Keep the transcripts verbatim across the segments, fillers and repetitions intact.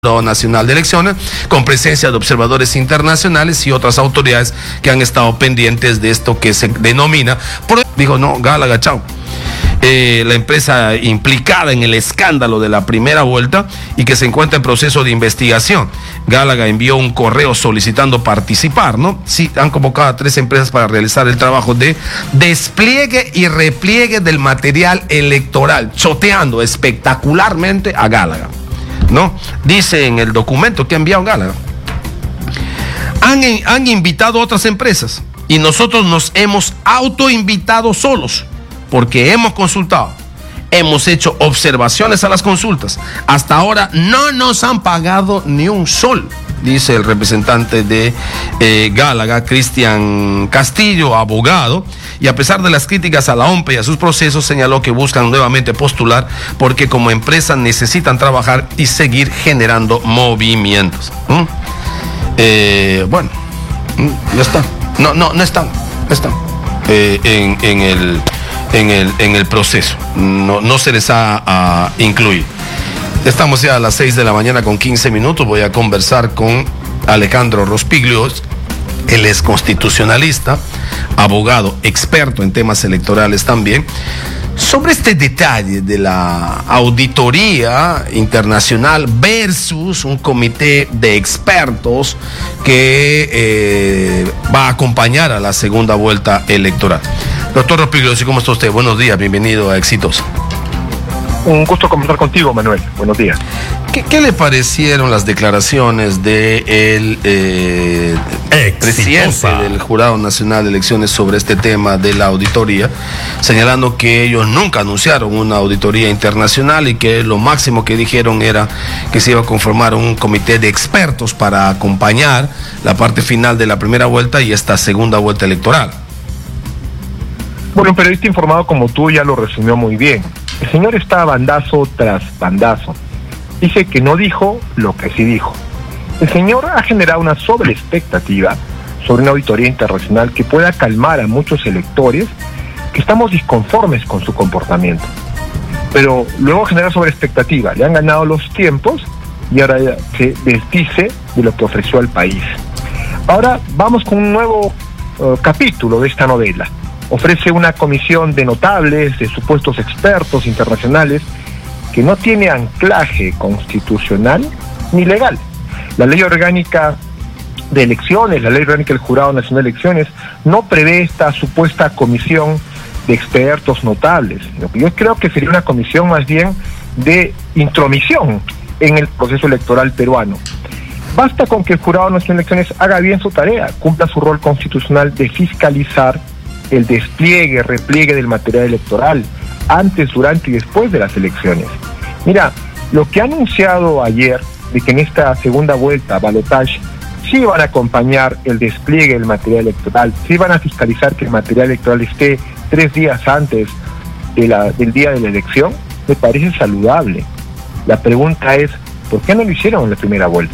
Nacional de Elecciones, con presencia de observadores internacionales y otras autoridades que han estado pendientes de esto que se denomina, por, dijo no, Gálaga, chao. Eh, la empresa implicada en el escándalo de la primera vuelta y que se encuentra en proceso de investigación. Gálaga envió un correo solicitando participar, ¿no? Sí, han convocado a tres empresas para realizar el trabajo de despliegue y repliegue del material electoral, choteando espectacularmente a Gálaga, ¿no? Dice en el documento que ha enviado Gálaga. Han, han invitado a otras empresas y nosotros nos hemos autoinvitado solos porque hemos consultado, hemos hecho observaciones a las consultas. Hasta ahora no nos han pagado ni un sol, dice el representante de eh, Gálaga, Cristian Castillo, abogado, y a pesar de las críticas a la O M P E y a sus procesos, señaló que buscan nuevamente postular porque como empresa necesitan trabajar y seguir generando movimientos. ¿Mm? Eh, bueno, ya está. No, no, no están, no están eh, en, en, el, en, el, en el proceso. No, no se les ha, ha incluido. Estamos ya a las seis de la mañana con quince minutos. Voy a conversar con Alejandro Rospiglio. Él es constitucionalista, abogado, experto en temas electorales también, sobre este detalle de la auditoría internacional versus un comité de expertos que eh, va a acompañar a la segunda vuelta electoral. Doctor Rospiglio, ¿cómo está usted? Buenos días, bienvenido a Exitosa. Un gusto conversar contigo, Manuel. Buenos días. ¿Qué, qué le parecieron las declaraciones del de eh, presidente del Jurado Nacional de Elecciones sobre este tema de la auditoría, señalando que ellos nunca anunciaron una auditoría internacional y que lo máximo que dijeron era que se iba a conformar un comité de expertos para acompañar la parte final de la primera vuelta y esta segunda vuelta electoral? Bueno, un periodista informado como tú ya lo resumió muy bien. El señor está bandazo tras bandazo. Dice que no dijo lo que sí dijo. El señor ha generado una sobreexpectativa sobre una auditoría internacional que pueda calmar a muchos electores que estamos disconformes con su comportamiento. Pero luego genera sobreexpectativa. Le han ganado los tiempos y ahora se desdice de lo que ofreció al país. Ahora vamos con un nuevo uh, capítulo de esta novela. Ofrece una comisión de notables, de supuestos expertos internacionales, que no tiene anclaje constitucional ni legal. La ley orgánica de elecciones, la ley orgánica del Jurado Nacional de Elecciones, no prevé esta supuesta comisión de expertos notables. Lo que yo creo que sería una comisión más bien de intromisión en el proceso electoral peruano. Basta con que el Jurado Nacional de Elecciones haga bien su tarea, cumpla su rol constitucional de fiscalizar el despliegue, repliegue del material electoral antes, durante y después de las elecciones. Mira, lo que ha anunciado ayer de que en esta segunda vuelta, balotaje, sí van a acompañar el despliegue del material electoral, sí van a fiscalizar que el material electoral esté tres días antes de la, del día de la elección, me parece saludable. La pregunta es, ¿por qué no lo hicieron en la primera vuelta?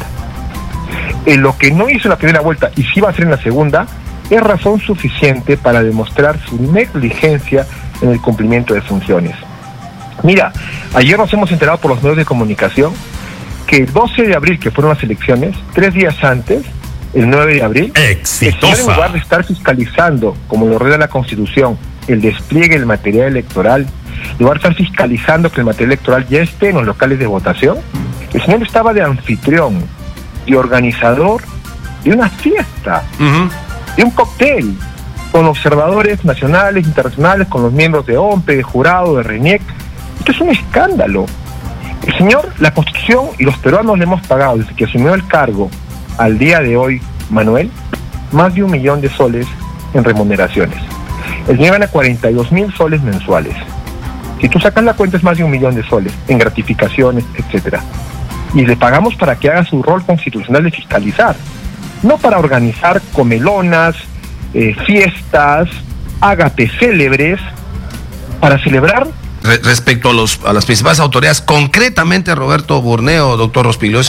En lo que no hizo en la primera vuelta y sí va a hacer en la segunda, es razón suficiente para demostrar su negligencia en el cumplimiento de funciones. Mira, ayer nos hemos enterado por los medios de comunicación que el doce de abril, que fueron las elecciones, tres días antes, el nueve de abril, Exitosa. el señor, en lugar de estar fiscalizando, como lo ordena la Constitución, el despliegue del material electoral, en lugar de estar fiscalizando que el material electoral ya esté en los locales de votación, el señor estaba de anfitrión y organizador de una fiesta, uh-huh. de un cóctel, con observadores nacionales, internacionales, con los miembros de O M P E, de jurado, de RENIEC. Esto es un escándalo. El señor, la Constitución y los peruanos le hemos pagado desde que asumió el cargo al día de hoy, Manuel, más de un millón de soles en remuneraciones. El señor gana cuarenta y dos mil soles mensuales. Si tú sacas la cuenta es más de un millón de soles en gratificaciones, etcétera. Y le pagamos para que haga su rol constitucional de fiscalizar, no para organizar comelonas, eh, fiestas, ágape célebres, para celebrar. Re respecto a, los, a las principales autoridades, concretamente Roberto Burneo, doctor Rospiglio,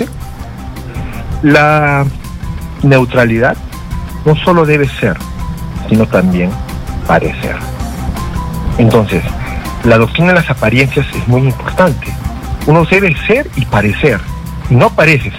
la neutralidad no solo debe ser, sino también parecer. Entonces, la doctrina de las apariencias es muy importante. Uno debe ser y parecer. y no apareces